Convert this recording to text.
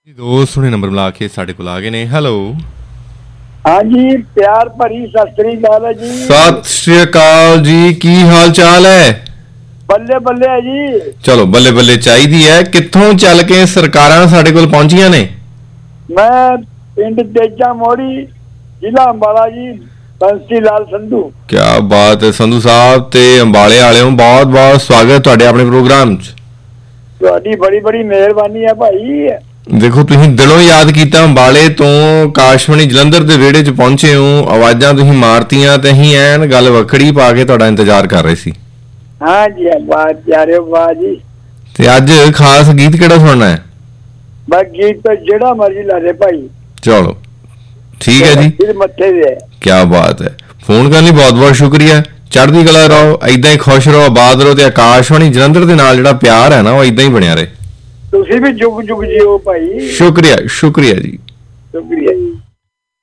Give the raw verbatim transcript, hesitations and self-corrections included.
ਦੋਸਤ ਹੁਣੇ ਨੰਬਰ ਮਿਲਾ ਕੇ ਸਾਡੇ ਕੋਲ ਆ ਗਏ ਨੇ। ਹੈਲੋ ਹਾਂਜੀ, ਪਿਆਰ ਭਰੀ ਸਤਿ ਸ੍ਰੀ ਅਕਾਲ ਹੈ ਜੀ। ਸਤਿ ਸ਼੍ਰੀ ਅਕਾਲ ਜੀ, ਕੀ ਹਾਲ ਚਾਲ ਹੈ? ਬੱਲੇ ਬੱਲੇ ਹੈ ਜੀ। ਚਲੋ ਬੱਲੇ ਬੱਲੇ ਚਾਹੀਦੀ ਹੈ। ਕਿੱਥੋਂ ਚੱਲ ਕੇ ਸਰਕਾਰਾਂ ਸਾਡੇ ਕੋਲ ਪਹੁੰਚੀਆਂ ਨੇ? ਮੈਂ ਪਿੰਡ ਤੇਜਾ ਮੋੜੀ, ਜ਼ਿਲ੍ਹਾ ਅੰਬਾਲਾ ਜੀ, ਬੰਸੀ ਲਾਲ ਸੰਧੂ। ਕੀ ਬਾਤ ਹੈ ਸੰਧੂ ਸਾਹਿਬ, ਤੇ ਅੰਬਾਲੇ ਵਾਲਿਓ ਬਹੁਤ ਬਹੁਤ ਸਵਾਗਤ ਤੁਹਾਡੇ ਆਪਣੇ ਪ੍ਰੋਗਰਾਮ 'ਚ। ਤੁਹਾਡੀ ਬੜੀ ਬੜੀ ਮਿਹਰਬਾਨੀ ਹੈ ਭਾਈ। ਦੇਖੋ ਤੁਸੀਂ ਦਿਲੋਂ ਯਾਦ ਕੀਤਾ, ਅੰਬਾਲੇ ਤੋਂ ਆਕਾਸ਼ਵਾਣੀ ਜਲੰਧਰ ਦੇ ਵਿਹੜੇ 'ਚ ਪਹੁੰਚੇ ਹੋ, ਆਵਾਜ਼ਾਂ ਤੁਸੀਂ ਮਾਰਤੀਆਂ ਤੇ ਅਸੀਂ ਐਨ ਗੱਲ ਵੱਖੜੀ ਪਾ ਕੇ ਤੁਹਾਡਾ ਇੰਤਜ਼ਾਰ ਕਰ ਰਹੇ ਸੀ। ਹਾਂ ਜੀ, ਵਾਹ ਪਿਆਰੇ ਵਾਹ ਜੀ। ਤੇ ਅੱਜ ਖਾਸ ਗੀਤ ਕਿਹੜਾ ਸੁਣਨਾ ਹੈ? ਬਸ ਗੀਤ ਤਾਂ ਜਿਹੜਾ ਮਰਜ਼ੀ ਲਾ ਦੇ ਭਾਈ। ਚਲੋ ਠੀਕ ਹੈ ਜੀ, ਫਿਰ ਮੱਥੇ ਦੇ। ਕੀ ਬਾਤ ਹੈ। ਫੋਨ ਕਰਨ ਲਈ ਬਹੁਤ ਬਹੁਤ ਸ਼ੁਕਰੀਆ। ਚੜ੍ਹਦੀ ਕਲਾ ਰਹੋ, ਏਦਾਂ ਹੀ ਖੁਸ਼ ਰਹੋ, ਆਬਾਦ ਰਹੋ, ਤੇ ਆਕਾਸ਼ਵਾਣੀ ਜਲੰਧਰ ਦੇ ਨਾਲ ਜਿਹੜਾ ਪਿਆਰ ਹੈ ਨਾ ਉਹ ਏਦਾਂ ਹੀ ਬਣਿਆ ਰਹੇ। ਤੁਸੀਂ ਵੀ ਜੁਗ ਜੁਗ ਜਿਓ ਭਾਈ। ਸ਼ੁਕਰੀਆ ਸ਼ੁਕਰੀਆ ਜੀ, ਸ਼ੁਕਰੀਆ ਜੀ।